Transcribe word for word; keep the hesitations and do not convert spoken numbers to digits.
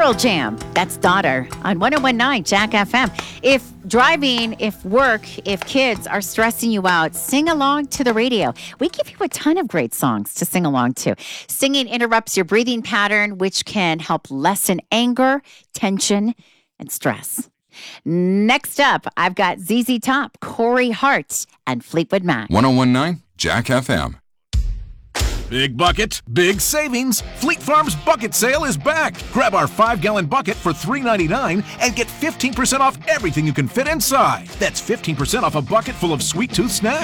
Pearl Jam, that's Daughter on one oh one point nine Jack F M. If driving, if work, if kids are stressing you out, sing along to the radio. We give you a ton of great songs to sing along to. Singing interrupts your breathing pattern, which can help lessen anger, tension, and stress. Next up, I've got Z Z Top, Corey Hart, and Fleetwood Mac. one oh one point nine Jack F M. Big bucket, big savings. Fleet Farm's bucket sale is back. Grab our five-gallon bucket for three ninety-nine and get fifteen percent off everything you can fit inside. That's fifteen percent off a bucket full of sweet tooth snacks.